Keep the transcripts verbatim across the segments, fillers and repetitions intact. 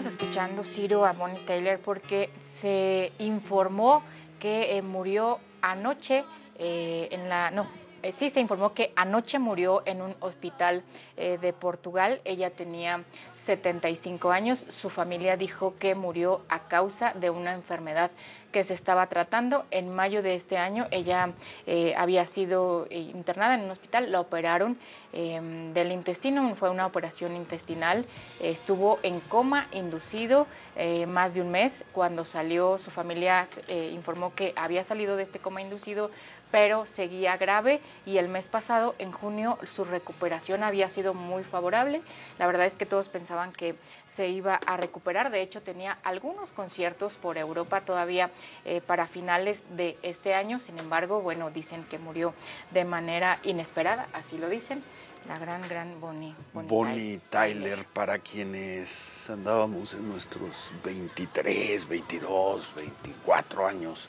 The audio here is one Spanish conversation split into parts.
estamos escuchando, Ciro, a Bonnie Tyler porque se informó que eh, murió anoche eh, en la... no, eh, sí, se informó que anoche murió en un hospital eh, de Portugal. Ella tenía setenta y cinco años. Su familia dijo que murió a causa de una enfermedad que se estaba tratando. En mayo de este año ella eh, había sido eh, internada en un hospital, la operaron eh, del intestino, fue una operación intestinal, eh, estuvo en coma inducido eh, más de un mes. Cuando salió, su familia eh, informó que había salido de este coma inducido, pero seguía grave, y el mes pasado, en junio, su recuperación había sido muy favorable. La verdad es que todos pensaban que se iba a recuperar. De hecho, tenía algunos conciertos por Europa todavía eh, para finales de este año. Sin embargo, bueno, dicen que murió de manera inesperada, así lo dicen. La gran, gran Bonnie, Bonnie, Bonnie Tyler, Tyler, para quienes andábamos en nuestros veintitrés, veintidós, veinticuatro años,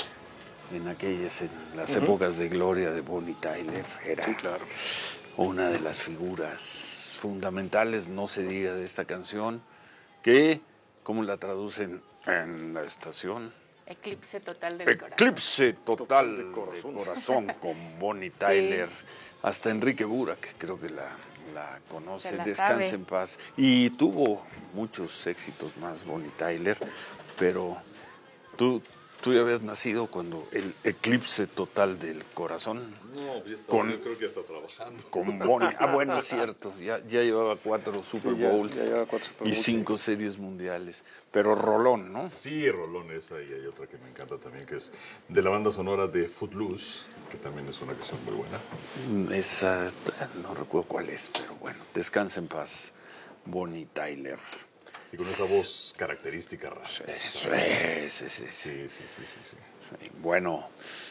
en aquellas, en las uh-huh. épocas de gloria de Bonnie Tyler, era sí, claro. una de las figuras fundamentales, no se diga de esta canción, que, ¿cómo la traducen en la estación? Eclipse total del Eclipse corazón. Eclipse total, total de corazón, de corazón con Bonnie Tyler. Sí. Hasta Enrique Burak, creo que la, la conoce, la descanse sabe. En paz. Y tuvo muchos éxitos más Bonnie Tyler, pero tú... ¿Tú ya habías nacido cuando el eclipse total del corazón? No, ya estaba, con, yo creo que ya está trabajando. Con Bonnie. Ah, bueno, es cierto. Ya, ya llevaba cuatro Super sí, Bowls ya, ya llevaba cuatro Super Bowls, y cinco sí. series mundiales. Pero rolón, ¿no? Sí, rolón esa, y hay otra que me encanta también, que es de la banda sonora de Footloose, que también es una canción muy buena. Esa, no recuerdo cuál es, pero bueno, descansa en paz, Bonnie Tyler. Y con esa voz característica. Sí, sí, sí, sí, sí, sí, sí, sí, sí. sí. Bueno.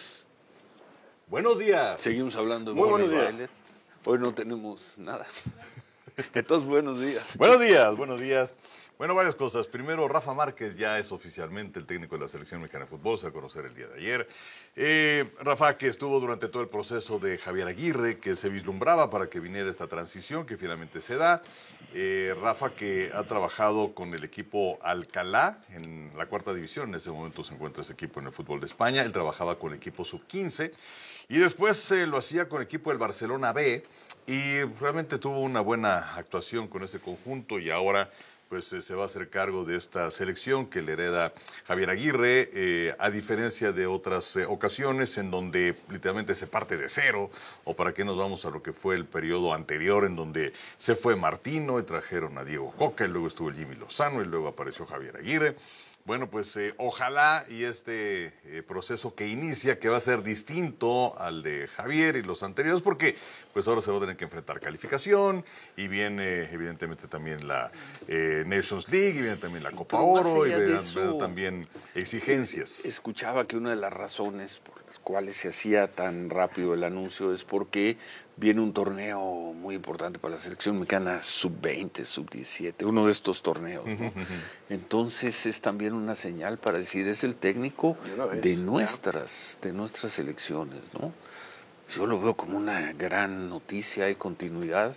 Buenos días. Seguimos hablando de Muy Bonnie buenos Tyler. Hoy no tenemos nada. Entonces, buenos días. Buenos días, buenos días. Bueno, varias cosas. Primero, Rafa Márquez ya es oficialmente el técnico de la Selección Mexicana de Fútbol, se va a conocer el día de ayer. Eh, Rafa, que estuvo durante todo el proceso de Javier Aguirre, que se vislumbraba para que viniera esta transición, que finalmente se da. Eh, Rafa, que ha trabajado con el equipo Alcalá en la cuarta división, en ese momento se encuentra ese equipo en el fútbol de España. Él trabajaba con el equipo sub quince y después eh, lo hacía con el equipo del Barcelona B, y realmente tuvo una buena actuación con ese conjunto, y ahora pues eh, se va a hacer cargo de esta selección que le hereda Javier Aguirre, eh, a diferencia de otras eh, ocasiones en donde literalmente se parte de cero, o para qué nos vamos a lo que fue el periodo anterior, en donde se fue Martino y trajeron a Diego Coca, y luego estuvo el Jimmy Lozano, y luego apareció Javier Aguirre. Bueno, pues eh, ojalá y este eh, proceso que inicia, que va a ser distinto al de Javier y los anteriores, porque pues ahora se va a tener que enfrentar calificación, y viene evidentemente también la eh, Nations League, y viene también la Copa Oro, y vienen también exigencias. Escuchaba que una de las razones por las cuales se hacía tan rápido el anuncio es porque viene un torneo muy importante para la selección mexicana, sub veinte, sub diecisiete, uno de estos torneos, ¿no? Entonces es también una señal para decir, es el técnico vez, de nuestras, de nuestras selecciones, ¿no? Yo lo veo como una gran noticia, hay continuidad.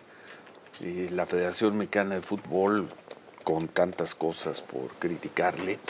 Y la Federación Mexicana de Fútbol, con tantas cosas por criticarle,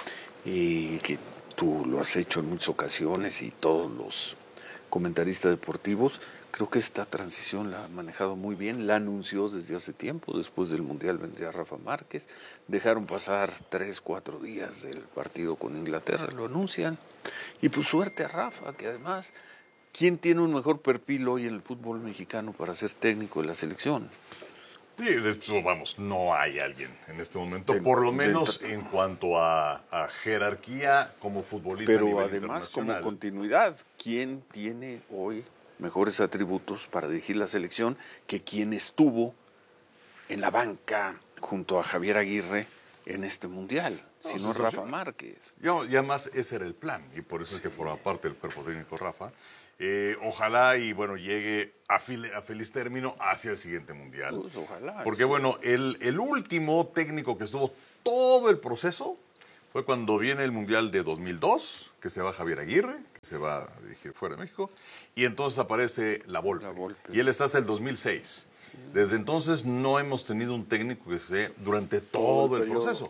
y que tú lo has hecho en muchas ocasiones, y todos los comentaristas deportivos, creo que esta transición la ha manejado muy bien, la anunció desde hace tiempo. Después del Mundial vendría Rafa Márquez, dejaron pasar tres, cuatro días del partido con Inglaterra, lo anuncian, y pues suerte a Rafa, que además, ¿quién tiene un mejor perfil hoy en el fútbol mexicano para ser técnico de la selección? Sí, de hecho, vamos, no hay alguien en este momento, de, por lo menos de, en cuanto a, a jerarquía como futbolista. Pero a nivel además como continuidad, ¿quién tiene hoy mejores atributos para dirigir la selección que quien estuvo en la banca junto a Javier Aguirre en este Mundial? No, sino sí, Rafa sí. Márquez. Yo, y además ese era el plan, y por eso sí. es que forma parte del cuerpo técnico Rafa. Eh, ojalá y bueno llegue a, file, a feliz término hacia el siguiente Mundial. Pues ojalá. Porque sí. bueno, el, el último técnico que estuvo todo el proceso fue cuando viene el Mundial de dos mil dos, que se va Javier Aguirre, que se va a dirigir fuera de México, y entonces aparece La Volpe. La Volpe. Y él está hasta el dos mil seis. Desde entonces no hemos tenido un técnico que esté durante todo, todo el, el proceso.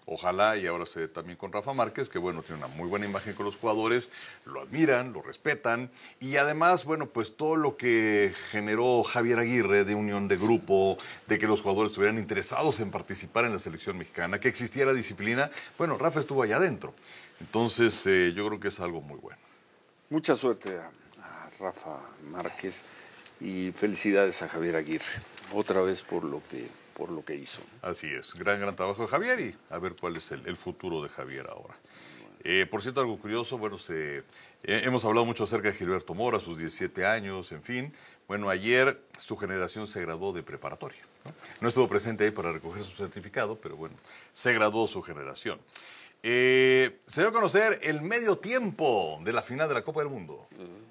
Ojalá, y ahora se ve también con Rafa Márquez, que bueno, tiene una muy buena imagen con los jugadores, lo admiran, lo respetan, y además, bueno, pues todo lo que generó Javier Aguirre de unión de grupo, de que los jugadores estuvieran interesados en participar en la selección mexicana, que existiera disciplina, bueno, Rafa estuvo allá adentro. Entonces, eh, yo creo que es algo muy bueno. Mucha suerte a, a Rafa Márquez y felicidades a Javier Aguirre, otra vez por lo que... por lo que hizo. Así es, gran, gran trabajo de Javier y a ver cuál es el, el futuro de Javier ahora. Eh, por cierto, algo curioso, bueno, se, eh, hemos hablado mucho acerca de Gilberto Mora, sus diecisiete años, en fin. Bueno, ayer su generación se graduó de preparatoria, ¿no? No estuvo presente ahí para recoger su certificado, pero bueno, se graduó su generación. Eh, se dio a conocer el medio tiempo de la final de la Copa del Mundo.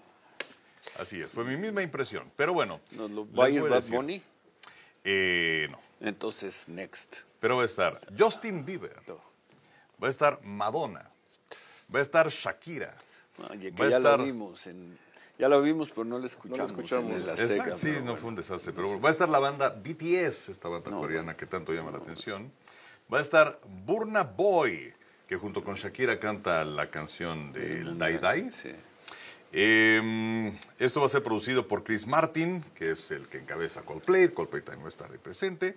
Así es, fue mi misma impresión, pero bueno. ¿Nos lo va a ir Bad Bunny? Eh, no. Entonces, next. Pero va a estar Justin Bieber, va a estar Madonna, va a estar Shakira. Oye, que va a ya estar... lo vimos, en, ya lo vimos, pero no lo escuchamos. No lo escuchamos. En el Azteca, Exacto, sí, pero no bueno. fue un desastre, pero bueno, va a estar la banda B T S, esta banda No, coreana no. que tanto llama la atención. Va a estar Burna Boy, que junto con Shakira canta la canción del Dai Dai. Sí. Eh, esto va a ser producido por Chris Martin, que es el que encabeza Coldplay. Coldplay también va a estar ahí presente.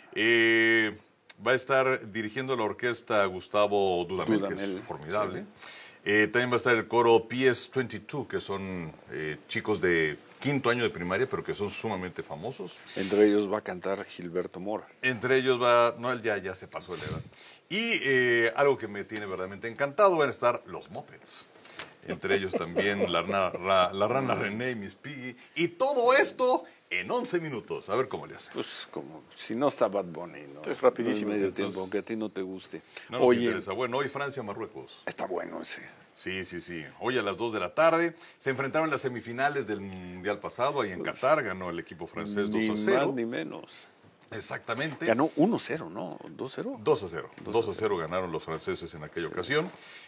Eh, va a estar dirigiendo la orquesta Gustavo Dudamel, Dudamel, que es formidable. sí. Eh, también va a estar el coro P S veintidós, que son eh, chicos de quinto año de primaria, pero que son sumamente famosos. Entre ellos va a cantar Gilberto Mora. Entre ellos va, no, él ya, ya se pasó la edad. Y eh, algo que me tiene verdaderamente encantado, van a estar los Muppets. Entre ellos también la, rana- ra- la rana René y Miss Piggy. Y todo esto en once minutos. A ver cómo le hace. Pues como si no está Bad Bunny, ¿no? Es rapidísimo. No es medio Entonces, tiempo, aunque a ti no te guste. No nos Oye, interesa. Bueno, hoy Francia, Marruecos. está bueno ese. Sí, sí, sí. Hoy a las dos de la tarde se enfrentaron en las semifinales del Mundial pasado. Ahí en Qatar ganó el equipo francés Ni dos a cero. más ni menos. Exactamente. Ganó uno cero, ¿no? dos cero. dos a cero. dos a cero ganaron los franceses en aquella ocasión.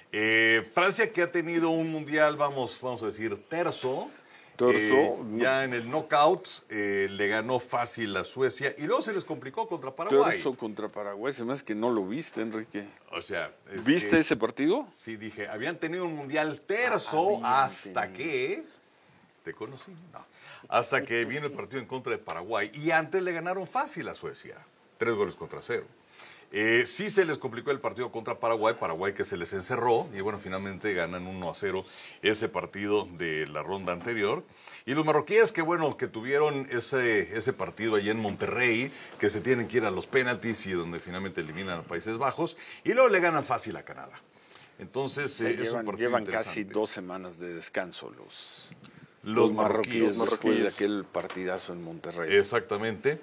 Eh, Francia, que ha tenido un mundial, vamos, vamos a decir, terzo. Terzo. Eh, ya en el knockout eh, le ganó fácil a Suecia y luego se les complicó contra Paraguay. Terzo contra Paraguay, se me hace que no lo viste, Enrique. O sea, es ¿Viste que- ese partido? Sí, dije, habían tenido un mundial terzo Ah, hasta habían que... ¿Te conocí? No. Hasta que vino el partido en contra de Paraguay. Y antes le ganaron fácil a Suecia. Tres goles contra cero. Eh, sí se les complicó el partido contra Paraguay. Paraguay que se les encerró. Y bueno, finalmente ganan uno a cero ese partido de la ronda anterior. Y los marroquíes que bueno, que tuvieron ese, ese partido allí en Monterrey. Que se tienen que ir a los penaltis y donde finalmente eliminan a Países Bajos. Y luego le ganan fácil a Canadá. Entonces, Se eh, es un llevan partido llevan casi interesante. dos semanas de descanso los, Los los marroquíes. marroquíes después de marroquíes. aquel partidazo en Monterrey. Exactamente.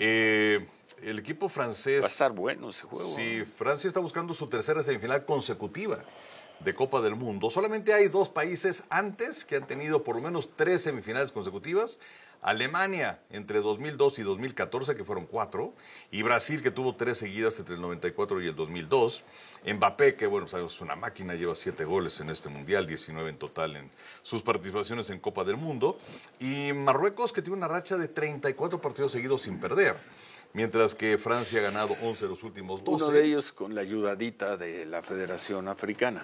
Eh, el equipo francés... Va a estar bueno ese juego. Sí, Francia está buscando su tercera semifinal consecutiva de Copa del Mundo. Solamente hay dos países antes que han tenido por lo menos tres semifinales consecutivas. Alemania entre dos mil dos y dos mil catorce, que fueron cuatro. Y Brasil, que tuvo tres seguidas entre el noventa y cuatro y el dos mil dos. Mbappé, que bueno, sabemos, es una máquina, lleva siete goles en este mundial, diecinueve en total en sus participaciones en Copa del Mundo. Y Marruecos, que tiene una racha de treinta y cuatro partidos seguidos sin perder. Mientras que Francia ha ganado once de los últimos doce. Uno de ellos con la ayudadita de la Federación Africana.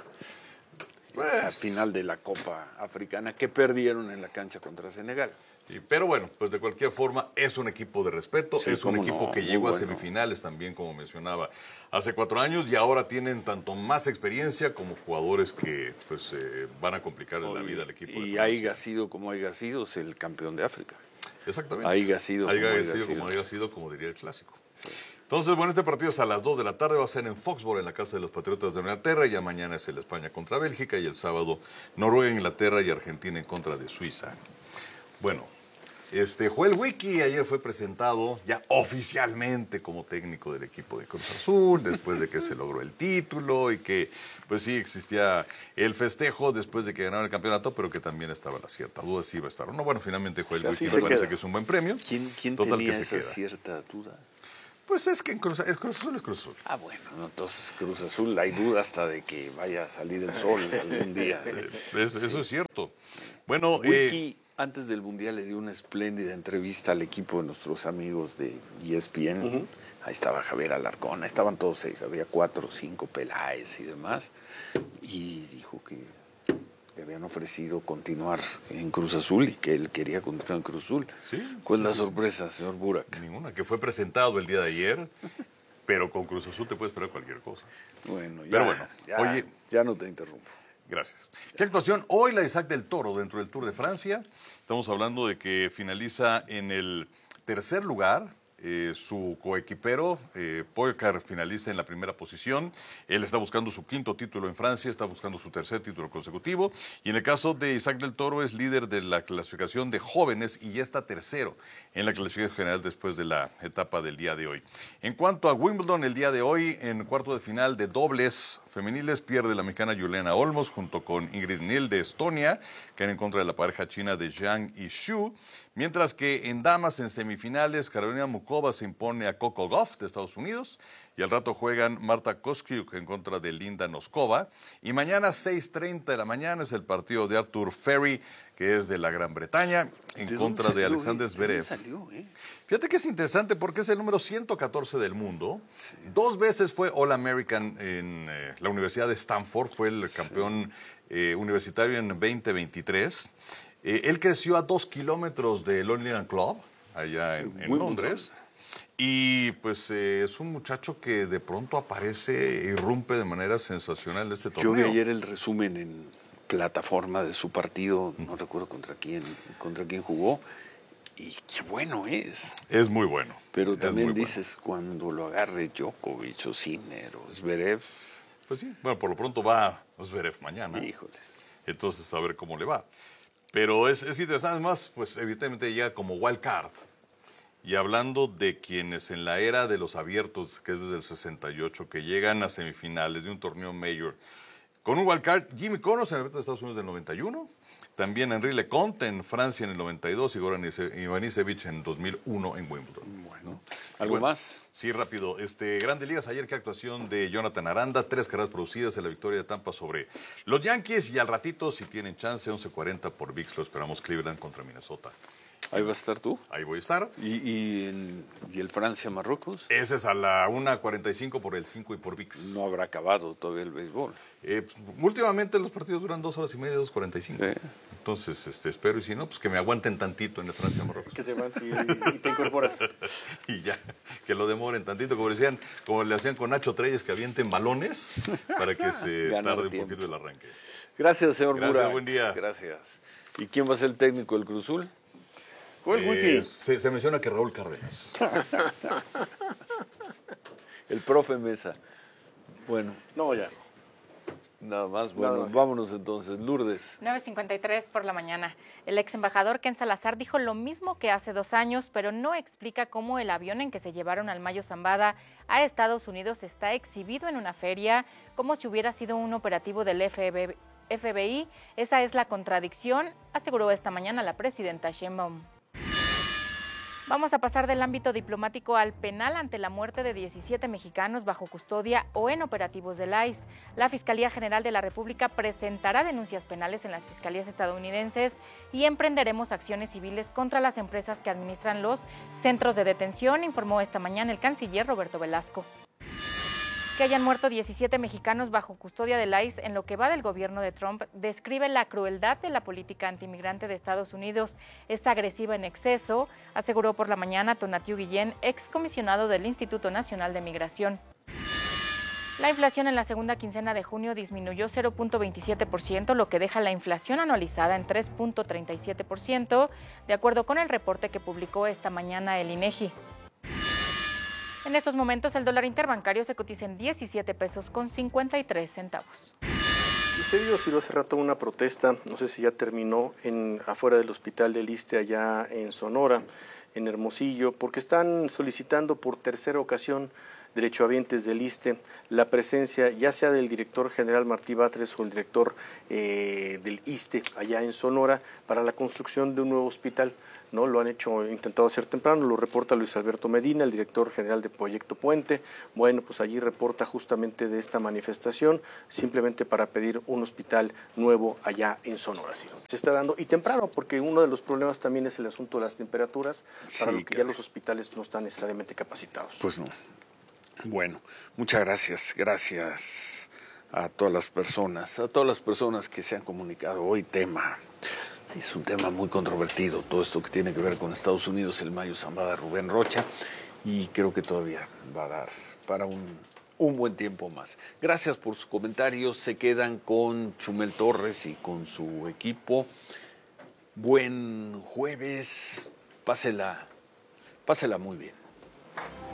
Pues, Al final de la Copa Africana que perdieron en la cancha contra Senegal. Y, pero bueno, pues de cualquier forma es un equipo de respeto, Sí, es un cómo equipo no, que muy llegó a bueno. semifinales también, como mencionaba, hace cuatro años y ahora tienen tanto más experiencia como jugadores que pues eh, van a complicar la vida al equipo de Y Francia. haya sido como haya sido, es el campeón de África. Exactamente. haya sido Haya como haya sido sido. como haya sido, como diría el clásico. Entonces, bueno, este partido es a las dos de la tarde, va a ser en Foxborough, en la casa de los Patriotas de Inglaterra, y ya mañana es el España contra Bélgica, y el sábado Noruega, Inglaterra y Argentina en contra de Suiza. Bueno, este Joel Wiki ayer fue presentado ya oficialmente como técnico del equipo de Cruz Azul, después de que se logró el título y que pues sí existía el festejo después de que ganaron el campeonato, pero que también estaba la cierta duda si iba a estar o no. Bueno, finalmente Joel O sea, Wiki sí me se parece queda. que es un buen premio. ¿Quién, quién Total tenía que se esa queda. cierta duda? Pues es que en Cruz, es Cruz Azul es Cruz Azul. Ah, bueno, no, entonces Cruz Azul hay duda hasta de que vaya a salir el sol algún día. Es- eso es cierto. Bueno, eh, Wiki, antes del Mundial, le dio una espléndida entrevista al equipo de nuestros amigos de E S P N, ahí estaba Javier Alarcón, ahí estaban todos ellos, había cuatro o cinco Peláez y demás, y dijo que le habían ofrecido continuar en Cruz Azul y que él quería continuar en Cruz Azul. ¿Sí? ¿Cuál es la sorpresa, señor Burak? Ninguna, que fue presentado el día de ayer, pero con Cruz Azul te puede esperar cualquier cosa. Bueno, ya, Pero bueno, ya, oye, ya no te interrumpo. Gracias. ¿Qué actuación? Hoy la de Isaac del Toro dentro del Tour de Francia. Estamos hablando de que finaliza en el tercer lugar. Eh, su coequipero, eh, Pogačar, finaliza en la primera posición. Él está buscando su quinto título en Francia, está buscando su tercer título consecutivo. Y en el caso de Isaac del Toro, es líder de la clasificación de jóvenes y ya está tercero en la clasificación general después de la etapa del día de hoy. En cuanto a Wimbledon, el día de hoy, en cuarto de final de dobles femeniles, pierde la mexicana Juliana Olmos junto con Ingrid Nil de Estonia, que en contra de la pareja china de Zhang y Xu. Mientras que en damas, en semifinales, Carolina Mukova se impone a Coco Gauff de Estados Unidos y al rato juegan Marta Kostyuk en contra de Linda Noskova. Y mañana, seis treinta de la mañana, es el partido de Arthur Ferry, que es de la Gran Bretaña, en contra de Alexander Zverev. Salió, eh? Fíjate que es interesante porque es el número ciento catorce del mundo. Sí. Dos veces fue All-American en eh, la Universidad de Stanford, fue el campeón sí. eh, universitario en veinte veintitrés. Eh, él creció a dos kilómetros del London Club, allá en, en Londres. Y pues eh, es un muchacho que de pronto aparece e irrumpe de manera sensacional de este torneo. Yo vi ayer el resumen en plataforma de su partido, no recuerdo contra quién, contra quién jugó, y qué bueno es. Es muy bueno. Pero también dices, bueno, cuando lo agarre Djokovic o Sinner o Zverev. Pues sí, bueno, por lo pronto va Zverev mañana. Híjoles. Entonces, a ver cómo le va. Pero es, es interesante, además, pues evidentemente llega como wild card. Y hablando de quienes en la era de los abiertos, que es desde el sesenta y ocho, que llegan a semifinales de un torneo mayor, con un wild card, Jimmy Connors en el abierto de Estados Unidos del noventa y uno, también Henri Leconte en Francia en el noventa y dos y Goran Ivanisevic en dos mil uno en Wimbledon. Bueno, ¿algo bueno, más? Sí, rápido. Este, Grandes Ligas, ayer qué actuación de Jonathan Aranda, tres carreras producidas en la victoria de Tampa sobre los Yankees y al ratito, si tienen chance, once cuarenta por V I X, lo esperamos Cleveland contra Minnesota. Ahí vas a estar tú. Ahí voy a estar. ¿Y, y, el, y el Francia-Marruecos? Ese es a la una cuarenta y cinco por el cinco y por V I X. No habrá acabado todavía el béisbol. Eh, pues, últimamente los partidos duran dos horas y media, dos cuarenta y cinco. Sí. Entonces, este, espero, y si no, pues que me aguanten tantito en el Francia-Marruecos. Que te van y, y te incorporas. Y ya, que lo demoren tantito, como decían, como le hacían con Nacho Treyes, que avienten balones para que se tarde un tiempo. Poquito el arranque. Gracias, señor Burak. Gracias, buen día. Gracias. ¿Y quién va a ser el técnico del Cruz Azul? Eh, se, se menciona que Raúl Cárdenas. El profe Mesa. Bueno. No, ya. Nada más, bueno, no, no, vámonos entonces. Lourdes. nueve cincuenta y tres por la mañana. El ex embajador Ken Salazar dijo lo mismo que hace dos años, pero no explica cómo el avión en que se llevaron al Mayo Zambada a Estados Unidos está exhibido en una feria, como si hubiera sido un operativo del F B I. Esa es la contradicción, aseguró esta mañana la presidenta Sheinbaum. Vamos a pasar del ámbito diplomático al penal ante la muerte de diecisiete mexicanos bajo custodia o en operativos del I C E. La Fiscalía General de la República presentará denuncias penales en las fiscalías estadounidenses y emprenderemos acciones civiles contra las empresas que administran los centros de detención, informó esta mañana el canciller Roberto Velasco. Que hayan muerto diecisiete mexicanos bajo custodia del I C E en lo que va del gobierno de Trump describe la crueldad de la política antimigrante de Estados Unidos. Es agresiva en exceso, aseguró por la mañana Tonatiu Guillén, excomisionado del Instituto Nacional de Migración. La inflación en la segunda quincena de junio disminuyó cero punto veintisiete por ciento, lo que deja la inflación anualizada en tres punto treinta y siete por ciento, de acuerdo con el reporte que publicó esta mañana el INEGI. En estos momentos el dólar interbancario se cotiza en diecisiete pesos con cincuenta y tres centavos. Y se dio hace rato una protesta, no sé si ya terminó, en afuera del hospital del Iste allá en Sonora, en Hermosillo, porque están solicitando por tercera ocasión derechohabientes del ISSSTE la presencia ya sea del director general Martí Batres o el director eh, del ISSSTE allá en Sonora para la construcción de un nuevo hospital. ¿No? Lo han hecho, intentado hacer temprano, lo reporta Luis Alberto Medina, el director general de Proyecto Puente. Bueno, pues allí reporta justamente de esta manifestación, simplemente para pedir un hospital nuevo allá en Sonora. ¿Sí? Se está dando, y temprano, porque uno de los problemas también es el asunto de las temperaturas, para Sí, lo que claro. ya los hospitales no están necesariamente capacitados. Pues no. Bueno, muchas gracias. Gracias a todas las personas, a todas las personas que se han comunicado hoy. Tema. Es un tema muy controvertido, todo esto que tiene que ver con Estados Unidos, el Mayo Zambada, Rubén Rocha, y creo que todavía va a dar para un, un buen tiempo más. Gracias por sus comentarios, se quedan con Chumel Torres y con su equipo. Buen jueves, pásela, pásela muy bien.